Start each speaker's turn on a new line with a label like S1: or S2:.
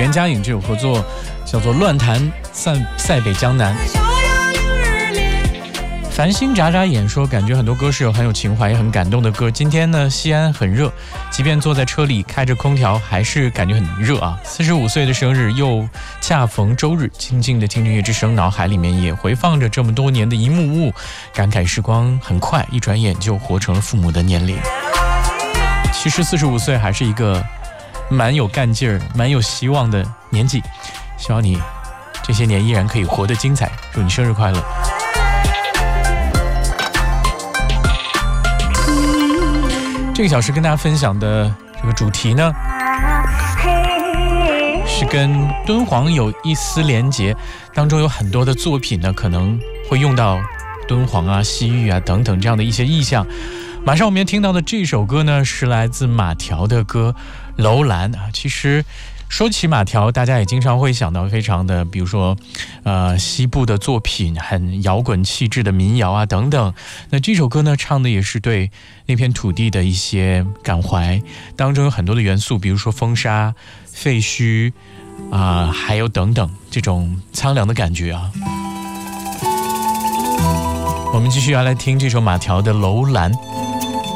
S1: 连嘉颖这首合作叫做《乱弹塞北江南》。繁星眨眨眼说，感觉很多歌是有很有情怀也很感动的歌。今天呢，西安很热，即便坐在车里开着空调，还是感觉很热啊。45岁的生日又恰逢周日，静静的听着乐之声，脑海里面也回放着这么多年的一幕幕，感慨时光很快，一转眼就活成了父母的年龄。其实45岁还是一个蛮有干劲儿、蛮有希望的年纪，希望你这些年依然可以活得精彩。祝你生日快乐！这个小时跟大家分享的这个主题呢，是跟敦煌有一丝连结，当中有很多的作品呢，可能会用到敦煌啊、西域啊等等这样的一些意象。马上我们要听到的这首歌呢，是来自马条的歌《楼兰》啊。其实说起马条，大家也经常会想到非常的，比如说西部的作品，很摇滚气质的民谣啊等等。那这首歌呢，唱的也是对那片土地的一些感怀，当中有很多的元素，比如说风沙、废墟还有等等这种苍凉的感觉啊。我们继续要来听这首马条的《楼兰》。